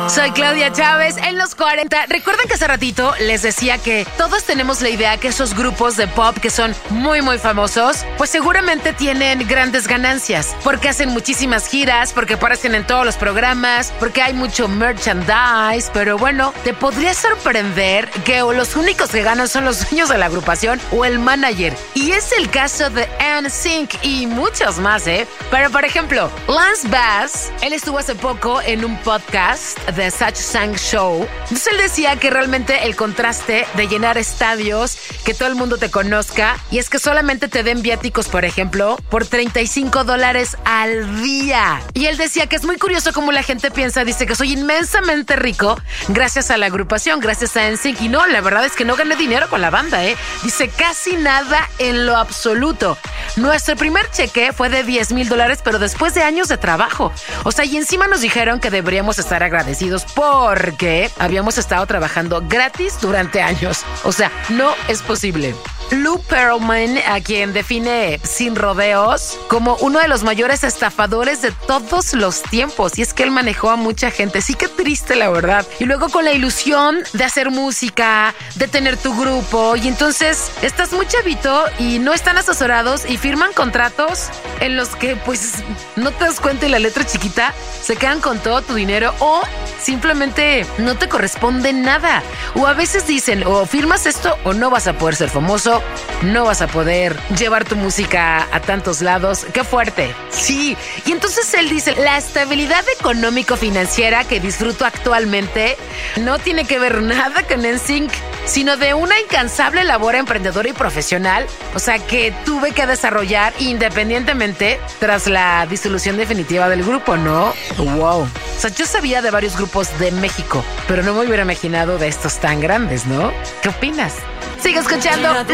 Soy Claudia Chávez en los 40. Recuerden que hace ratito les decía que todos tenemos la idea que esos grupos de pop que son muy famosos, pues seguramente tienen grandes ganancias, porque hacen muchísimas giras, porque aparecen en todos los programas, porque hay mucho merchandise. Pero bueno, te podría sorprender que los únicos que ganan son los dueños de la agrupación o el manager. Y es el caso de NSYNC y muchos más, Pero por ejemplo, Lance Bass, él estuvo hace poco en un podcast de Such Sang Show. Entonces él decía que realmente el contraste de llenar estadios, que todo el mundo te conozca, y es que solamente te den viáticos, por ejemplo, por $35 al día. Y él decía que es muy curioso cómo la gente piensa, dice que soy inmensamente rico gracias a la agrupación, gracias a NSYNC. Y no, la verdad es que no gané dinero con la banda, Dice casi nada en lo absoluto. Nuestro primer cheque fue de $10,000, pero después de años de trabajo. O sea, y encima nos dijeron que deberíamos estar agradecidos porque habíamos estado trabajando gratis durante años. O sea, no es posible. Lou Pearlman, a quien define Sin Rodeos como uno de los mayores estafadores de todos los tiempos. Y es que él manejó a mucha gente. Sí, qué triste, la verdad. Y luego con la ilusión de hacer música, de tener tu grupo. Y entonces estás muy chavito y no están asesorados y firman contratos en los que pues no te das cuenta y la letra chiquita se quedan con todo tu dinero o simplemente no te corresponde nada. O a veces dicen, o firmas esto o no vas a poder ser famoso, no vas a poder llevar tu música a tantos lados. ¡Qué fuerte! Sí. Y entonces él dice, la estabilidad económico-financiera que disfruto actualmente no tiene que ver nada con NSYNC, sino de una incansable labor emprendedora y profesional, o sea, que tuve que desarrollar independientemente tras la disolución definitiva del grupo, ¿no? ¡Wow! O sea, yo sabía de varios grupos de México, pero no me hubiera imaginado de estos tan grandes, ¿no? ¿Qué opinas? Sigue escuchando